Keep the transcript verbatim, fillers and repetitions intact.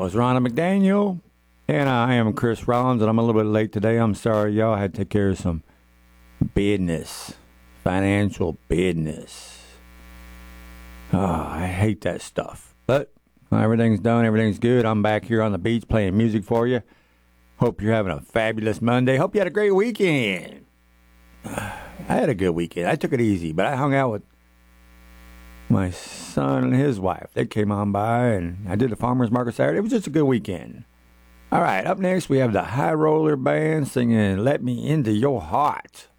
was Ronald McDaniel, and I am Chris Rollins, and I'm a little bit late today. I'm sorry, y'all. I had to take care of some business, financial business. Oh, I hate that stuff. But everything's done. Everything's good. I'm back here on the beach playing music for you. Hope you're having a fabulous Monday. Hope you had a great weekend. I had a good weekend. I took it easy, but I hung out with my son and his wife. They came on by, and I did the farmer's market Saturday. It was just a good weekend. All right, up next we have the High Roller Band singing Let Me Into Your Heart.